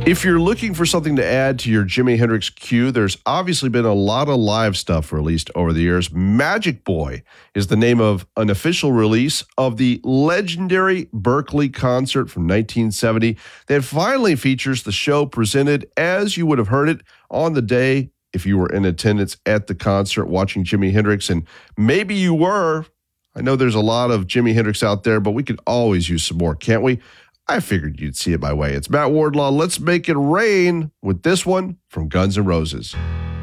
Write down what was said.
If you're looking for something to add to your Jimi Hendrix queue, there's obviously been a lot of live stuff released over the years. Magic Boy is the name of an official release of the legendary Berkeley concert from 1970 that finally features the show presented as you would have heard it on the day if you were in attendance at the concert watching Jimi Hendrix. And maybe you were. I know there's a lot of Jimi Hendrix out there, but we could always use some more, can't we? I figured you'd see it my way. It's Matt Wardlaw. Let's make it rain with this one from Guns N' Roses.